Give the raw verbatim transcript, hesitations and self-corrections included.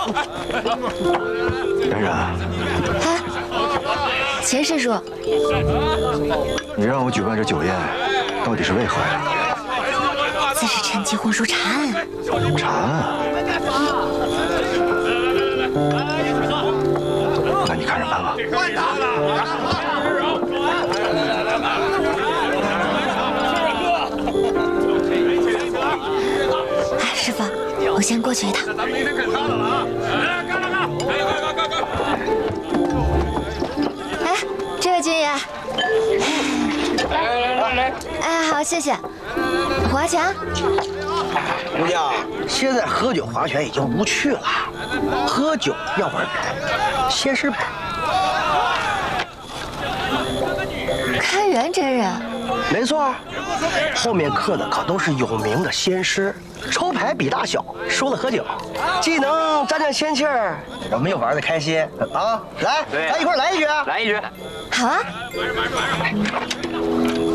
冉冉， 啊，钱师叔， 你让我举办这酒宴，到底是为何呀？ 自是趁机婚书查案。 查案？那你看着办吧。 哎，师傅，我先过去一趟。 咱们明天看他的了啊！来，干干干！干干干干干！ 哎，这位军爷。 来来来来！ 哎，好，谢谢。划拳。 姑娘，现在喝酒划拳已经无趣了，喝酒要玩牌，仙师牌。 开元真人。 没错，后面刻的可都是有名的仙师。抽牌比大小，输了喝酒，既能沾沾仙气儿，我们又玩得开心啊！来，咱一块儿来一局， 来一局。 好啊。